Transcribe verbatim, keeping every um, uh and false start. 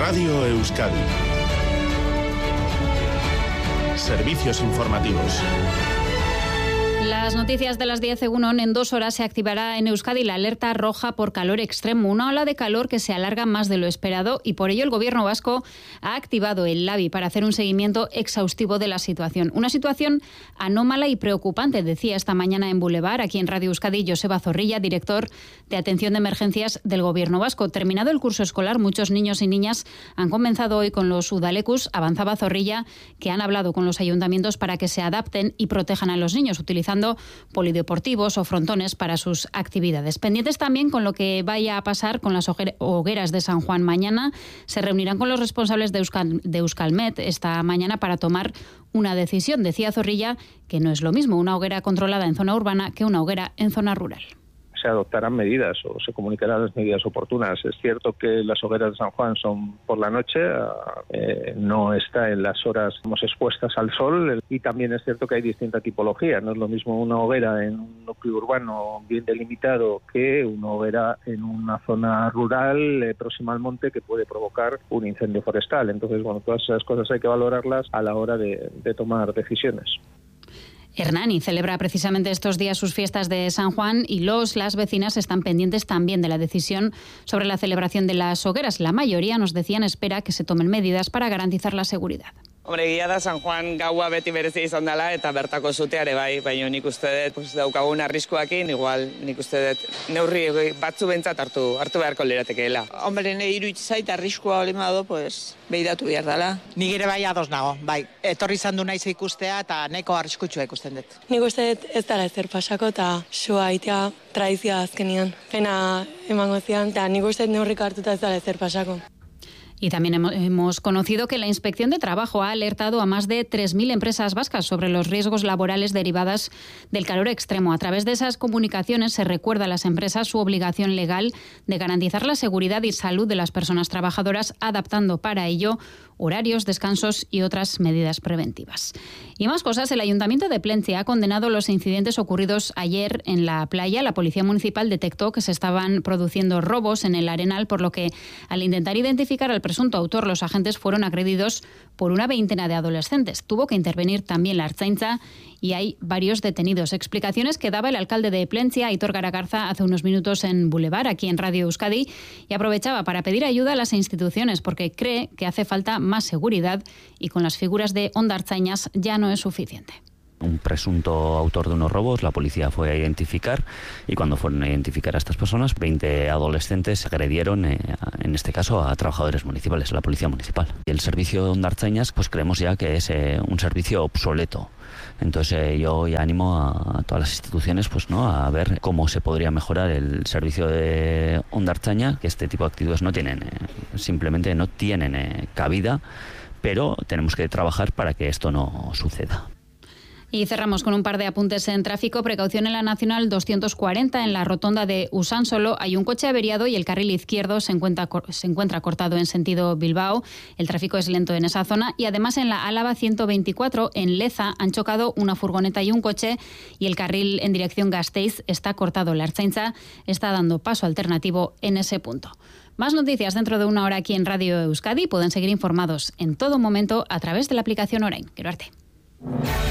Radio Euskadi. Servicios informativos. Las noticias de las diez Egunon. En dos horas se activará en Euskadi la alerta roja por calor extremo, una ola de calor que se alarga más de lo esperado y por ello el Gobierno vasco ha activado el LABI para hacer un seguimiento exhaustivo de la situación. Una situación anómala y preocupante, decía esta mañana en Boulevard, aquí en Radio Euskadi, Joseba Zorrilla, director de Atención de Emergencias del Gobierno vasco. Terminado el curso escolar, muchos niños y niñas han comenzado hoy con los Udalecus. Avanzaba Zorrilla que han hablado con los ayuntamientos para que se adapten y protejan a los niños, utilizando polideportivos o frontones para sus actividades. Pendientes también con lo que vaya a pasar con las hogueras de San Juan mañana. Se reunirán con los responsables de, Euskal, de Euskalmet esta mañana para tomar una decisión. Decía Zorrilla que no es lo mismo una hoguera controlada en zona urbana que una hoguera en zona rural. Se adoptarán medidas o se comunicarán las medidas oportunas. Es cierto que las hogueras de San Juan son por la noche, eh, no está en las horas digamos, expuestas al sol, y también es cierto que hay distinta tipología. No es lo mismo una hoguera en un núcleo urbano bien delimitado que una hoguera en una zona rural eh, próxima al monte que puede provocar un incendio forestal. Entonces, bueno, todas esas cosas hay que valorarlas a la hora de, de tomar decisiones. Hernani celebra precisamente estos días sus fiestas de San Juan y los las vecinas están pendientes también de la decisión sobre la celebración de las hogueras. La mayoría, nos decían, espera que se tomen medidas para garantizar la seguridad. Hombre, egia da San Juan gaua beti berezi izan dela eta bertako zuteare bai, baina nik uste dut pues, daukagun arriskuakin, igual nik uste dut neurri batzu bentsat hartu, hartu beharko liratekeela. Hombre, ne iruditzen zait arriskua hori badu, pues, behiratu behar dela. Nik ere bai ados nago, bai. Etorri izan du naiz ikustea eta neko arriskutsua ikusten dut. Nik uste dut ez dela ezer pasako eta sua itea tradizioa azkenian. Pena emango zian, eta nik uste dut neurrik hartuta ez dela ezer pasako. Y también hemos conocido que la Inspección de Trabajo ha alertado a más de tres mil empresas vascas sobre los riesgos laborales derivadas del calor extremo. A través de esas comunicaciones se recuerda a las empresas su obligación legal de garantizar la seguridad y salud de las personas trabajadoras, adaptando para ello horarios, descansos y otras medidas preventivas. Y más cosas, el Ayuntamiento de Plentzia ha condenado los incidentes ocurridos ayer en la playa. La Policía Municipal detectó que se estaban produciendo robos en el Arenal, por lo que al intentar identificar al presunto autor, los agentes fueron agredidos por una veintena de adolescentes. Tuvo que intervenir también la Ertzaintza y hay varios detenidos. Explicaciones que daba el alcalde de Plentzia, Aitor Garagarza, hace unos minutos en Boulevard, aquí en Radio Euskadi, y aprovechaba para pedir ayuda a las instituciones porque cree que hace falta más seguridad y con las figuras de hondartzainas ya no es suficiente. Un presunto autor de unos robos, la policía fue a identificar y cuando fueron a identificar a estas personas, veinte adolescentes agredieron, eh, en este caso, a trabajadores municipales, a la policía municipal. Y el servicio de hondartzainas, pues creemos ya que es eh, un servicio obsoleto. Entonces eh, yo ya animo a, a todas las instituciones pues, ¿no? a ver cómo se podría mejorar el servicio de hondartzaina, que este tipo de actitudes no tienen, eh, simplemente no tienen eh, cabida, pero tenemos que trabajar para que esto no suceda. Y cerramos con un par de apuntes en tráfico. Precaución en la Nacional doscientos cuarenta, en la rotonda de Usánsolo. Hay un coche averiado y el carril izquierdo se encuentra, se encuentra cortado en sentido Bilbao. El tráfico es lento en esa zona. Y además en la Álava ciento veinticuatro, en Leza, han chocado una furgoneta y un coche y el carril en dirección Gasteiz está cortado. La Ertzaintza está dando paso alternativo en ese punto. Más noticias dentro de una hora aquí en Radio Euskadi. Pueden seguir informados en todo momento a través de la aplicación Orain. Quiero arte.